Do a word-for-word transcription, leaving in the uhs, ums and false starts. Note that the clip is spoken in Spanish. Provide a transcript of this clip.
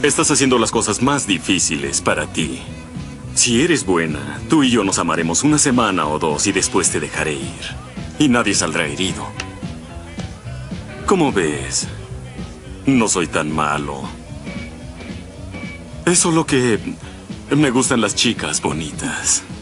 Estás haciendo las cosas más difíciles para ti. Si eres buena, tú y yo nos amaremos una semana o dos y después te dejaré ir. Y nadie saldrá herido. ¿Cómo ves? No soy tan malo. Es solo que me gustan las chicas bonitas.